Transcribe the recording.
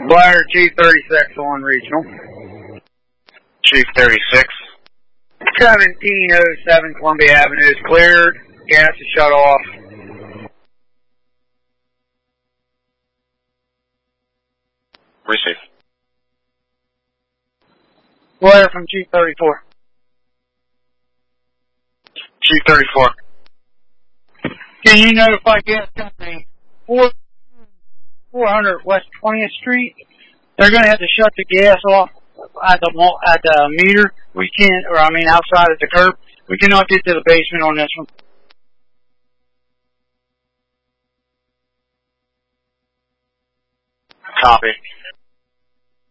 Blair, Chief 36 on regional. Chief 36. 1707 Columbia Avenue is cleared. Gas is shut off. Receive. Blair from Chief 34. Chief 34. Can you notify gas company 400 West 20th Street? They're going to have to shut the gas off at the meter. We can't, outside at the curb. We cannot get to the basement on this one. Copy.